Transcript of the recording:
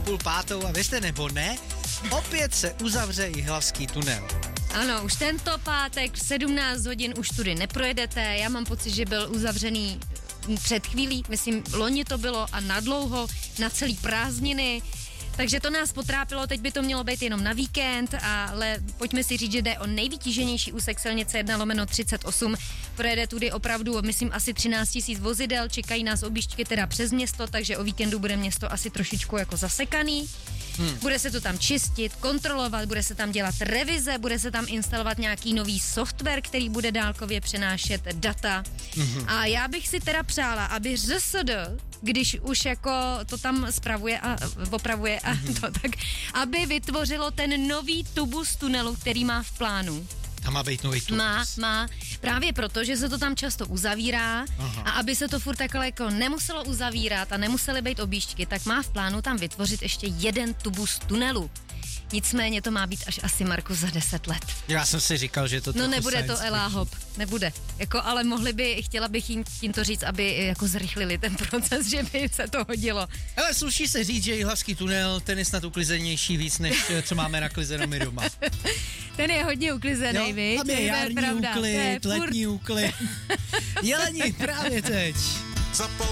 4:30 a věřte nebo ne, opět se uzavře Jihlavský tunel. Ano, už tento pátek v 17 hodin už tudy neprojedete. Já mám pocit, že byl uzavřený před chvílí, myslím, loni to bylo a nadlouho, na celý prázdniny. Takže to nás potrápilo, teď by to mělo být jenom na víkend, ale pojďme si říct, že jde o nejvytíženější úsek silnice 1/38. Projede tudy opravdu, myslím, asi 13 000 vozidel, čekají nás objížďky teda přes město, takže o víkendu bude město asi trošičku jako zasekaný. Bude se to tam čistit, kontrolovat, bude se tam dělat revize, bude se tam instalovat nějaký nový software, který bude dálkově přenášet data. A já bych si teda přála, aby ŘSD, když už jako to tam spravuje a opravuje a to tak, aby vytvořilo ten nový tubus tunelu, který má v plánu. Tam má být nový tubus. Má. Právě proto, že se to tam často uzavírá. Aha. A aby se to furt takhle jako nemuselo uzavírat a nemusely být objížďky, tak má v plánu tam vytvořit ještě jeden tubus tunelu. Nicméně to má být až asi, Marku, za 10 let. Já jsem si říkal, že to no nebude to Ela Hop, nebude. Jako, ale chtěla bych jim tímto říct, aby jako zrychlili ten proces, že by se to hodilo. Ale sluší se říct, že Jihlavský tunel, ten je snad uklizenější víc, než co máme naklizeno my doma. Ten je hodně uklizený, viď? Tam je jarní uklid, letní uklid. Jelení právě teď.